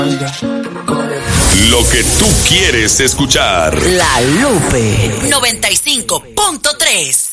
Lo que tú quieres escuchar. La Lupe 95.3.